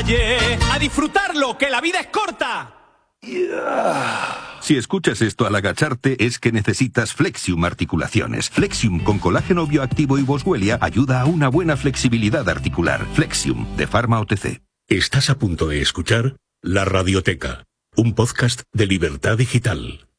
detalle. ¡A disfrutarlo, que la vida es corta! Si escuchas esto al agacharte es que necesitas Flexium Articulaciones. Flexium con colágeno bioactivo y boswellia ayuda a una buena flexibilidad articular. Flexium, de Pharma OTC. Estás a punto de escuchar La Radioteca, un podcast de Libertad Digital.